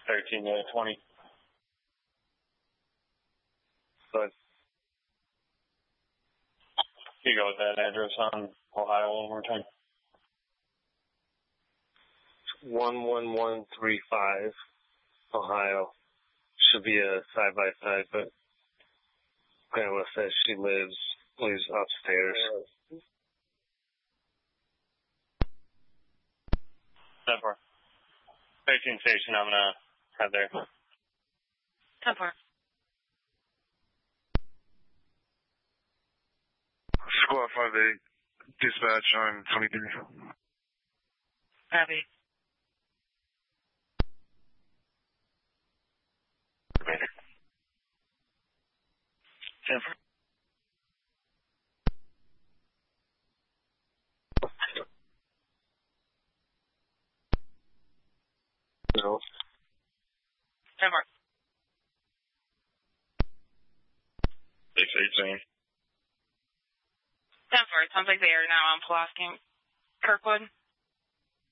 13 to 20. But you go with that address on Ohio one more time. 11135, Ohio. Should be a side-by-side, but Grandma says she lives upstairs. 10-4. 13 station, I'm going to head there. 10-4. Squad 5-8, dispatch on 23. Copy. No. 10-4. 618. 10-4. It sounds like they are now on Pulaski, Kirkwood.